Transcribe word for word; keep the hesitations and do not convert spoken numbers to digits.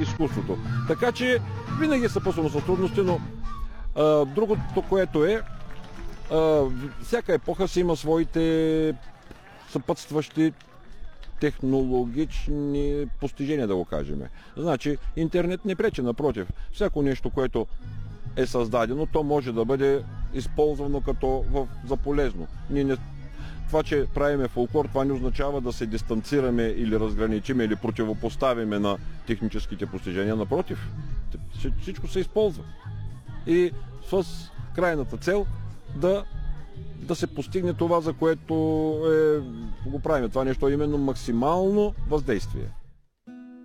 изкуството. Така че винаги е съпъсвано с трудности, но а, другото, което е, а, всяка епоха си има своите съпътстващи технологични постижения, да го кажем. Значи, интернет не пречи, напротив. Всяко нещо, което е създадено, то може да бъде използвано като в, за полезно. Ние не, това, че правиме фолклор, това не означава да се дистанцираме или разграничиме или противопоставиме на техническите постижения. Напротив, всичко се използва. И с крайната цел да да се постигне това, за което е, го правим. Това нещо е именно максимално въздействие.